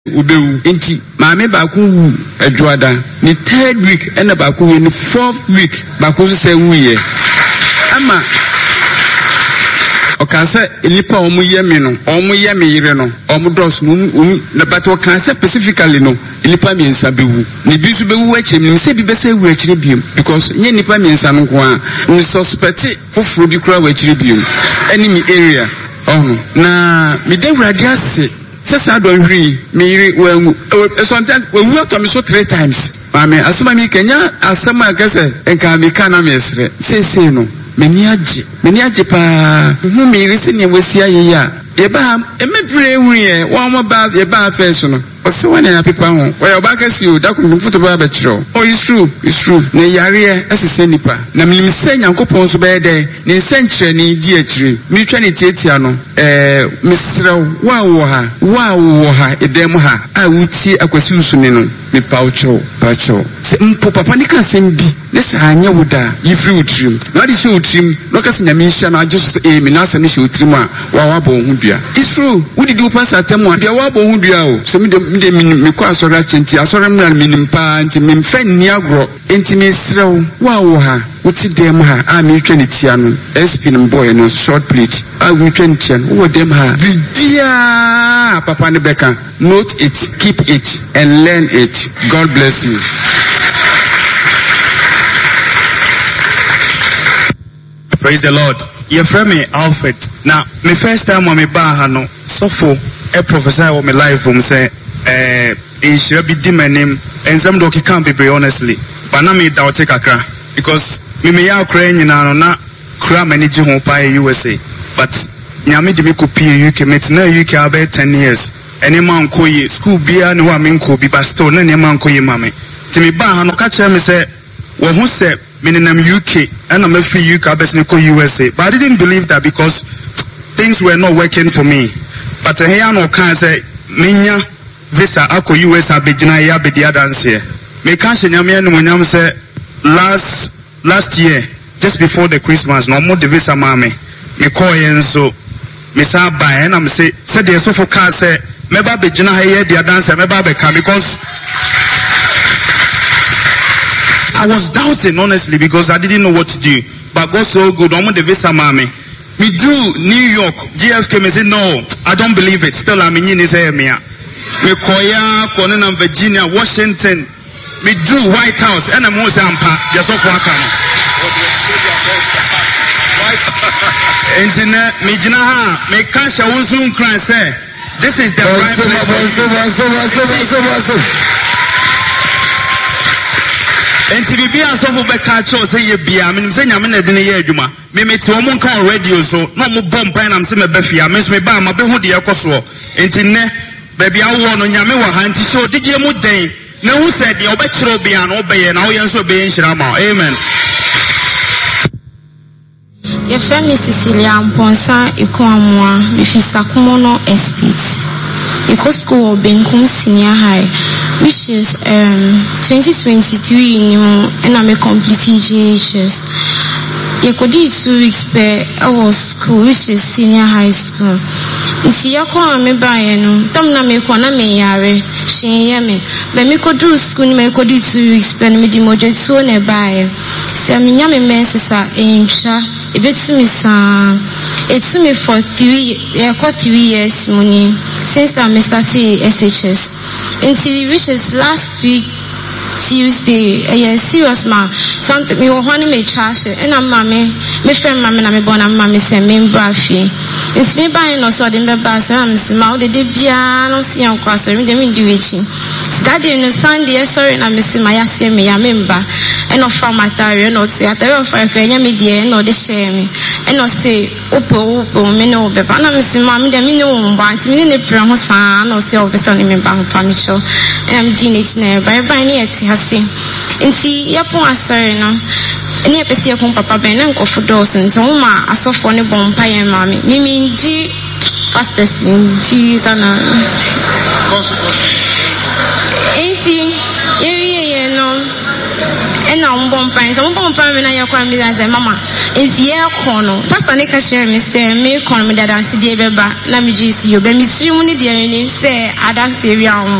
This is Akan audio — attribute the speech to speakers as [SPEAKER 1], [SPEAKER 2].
[SPEAKER 1] ubewu enti maame baako wu adwoada ni 3rd week ena baako wu ni 4th week baako so se wu ye ama okansa nipa omu yemi no omu yemi yire no omu dos no na but okansa specifically no nipa miensa bewu ni bi so bewu achim ni se bi be se wu achire biom because nye nipa miensa no ko a ni suspect foforo bi kura wu achire biom enemy area na mi de wurade ase sesa don hwi me wu sometimes we work to me so 3 times mama asema mi kenya asema kase enka mi kana mesre sese no meni age pa hu mi risi ne wasi aye ya eba emebre ehunye won mo ba eba first no ose wane na pepa ho we oba kasi o da ko foto ba chiro oh it's true na yare asese nipa na minim se nyankopon so be de ne nsenkyere ni di akire mi twa ne tietia no misrew wa ha edem ha a wuti akwasi usune no mi paucho se mpo papa ni kan sem bi ne sa anya wuda yifri utrim na di she utrim no kasi na mi hia na ajuso mi na asem she utrim a wa bo hu dua it's true wudi du pass atemu a dia wa bo hu dua o so mi kwa asora chenti asora mna minimpa nti mi mfa ni agro nti mi srew wa ha wuti dem ha a mi twa ne tia no spin boy no short plate a mi twa ne tia no wo dem ha bidia papa ne beka note it keep it and learn it. God bless you.
[SPEAKER 2] Praise the Lord. Your friend me Alfred. Now, my first time when me ba no, so for a professor of my life from say, in should be dim name, and some doki can't be honestly. But now me doubt take a cra because me may out crying na cra managing home by USA. But nyami di me copy UK met na UK about 10 years. Any man koye school bia no wa me ko bi ba still na man koye mame. Ti me ba no ka kire me say, wo hu say minimum UK and I'm free UK business ko USA. But I didn't believe that because things were not working for me. But here no can say minya visa ako US abegina ya be dia dance here. Me kan she nyame anu nyam say last year just before the Christmas no mo the visa mame. Me call yenso me sa buy and I'm say the so for car say meba begina here dia dance meba be come because I was doubting honestly because I didn't know what to do. But God so good. I'm on the visa mami. Me do New York. GFK me say no, I don't believe it. Still I'm in Nigeria. Me Koya, Conan, Virginia, Washington. Me do White House. And I'm also ampa. Just off wakano. Internet me jinaha me kasha unsun cry say this is the right place. Enti bibia so for beka cho say ye bia me say nyame na de ne ye adwuma me meti wo mon kan radio so no mo bom pan am say me ba fia me so me ba ma be hu de yekoso enti ne ba bia wo no nyame wo ha enti so digye mu den na hu say de obekiro bia no obeye na wo ye so be nhira ma amen.
[SPEAKER 3] Ye femi Cecilia Mponsa Ikoamwa bifisa kumono estate Iko school Benkum Senior High, which is 2023 and I'm a complete GHS. You could do 2 weeks per our school, which is senior high school. See, you call me by Tom na me kona me yare, she yame. But me could do school, me could do 2 weeks per me demoje so nearby. Samina me mensesa incha, a bit to me son. It's me for 3 years money since I started SHS. Until which is last week Tuesday, serious man. Something me want me charge and I'm mommy, my friend mammy na me born and mommy say me braffy. It's me buying no so the member so I'm small the piano see on cross me do it. That day no Sunday sorry na me see my say me a member and no from material no say at the of Kenya media no the share me and no say opo me no be but na me see mommy dem me no want me ne pre ho san no say of person member ho pamicho and I'm teenage na by near hasi nti yapon asare no eni epesi yakon papa ben na nkofo dos nti wo ma asofo ne bompa yen mami mimi ji fastest nti sana nti ye no ena bompa me na yakwa mi say mama Nti ye kono pastor ne ka share me say me kono me dadanse de beba na me gisi yo be me siri mu ne de ni say adanse wi ahun